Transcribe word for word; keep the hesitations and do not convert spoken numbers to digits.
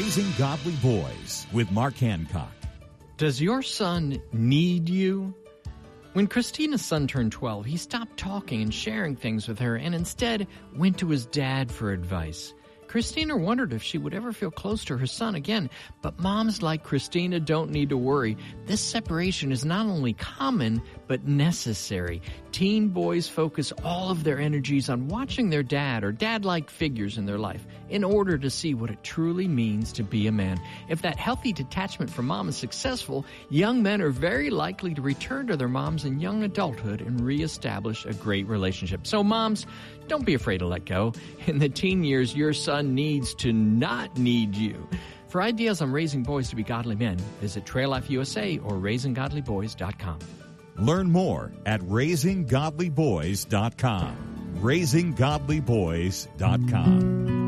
Raising Godly Boys with Mark Hancock. Does your son need you? When Christina's son turned twelve, he stopped talking and sharing things with her and instead went to his dad for advice. Christina wondered if she would ever feel close to her son again, but moms like Christina don't need to worry. This separation is not only common, but necessary. Teen boys focus all of their energies on watching their dad or dad-like figures in their life in order to see what it truly means to be a man. If that healthy detachment from mom is successful, young men are very likely to return to their moms in young adulthood and reestablish a great relationship. So moms, don't be afraid to let go. In the teen years, your son needs to not need you. For ideas on raising boys to be godly men, visit Trail Life U S A or raising godly boys dot com. Learn more at raising godly boys dot com. raising godly boys dot com.